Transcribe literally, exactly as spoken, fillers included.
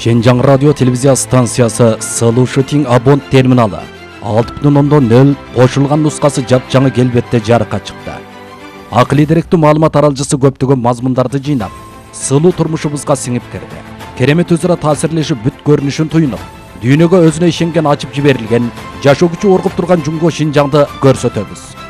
Шенжаң радио телевизия станциясы Сылу Шытин Абон терминалы алты бүтүн ондон нөл кошулган нускасы жапжаңы келбетте жарыкка чыкты. Акылий деректүү маалымат аралжысы көптөгөн мазмундарды жыйнап, сылуу турмушубузга сиңип кирди. Керемет өзара таасирлешип бүт көрүнүшүн туюнуп, дүйнөгө өзүнө ишенген ачып жиберилген, жашоо күчү оргуп турган Жумго Шинжаңды көрсөтөбүз.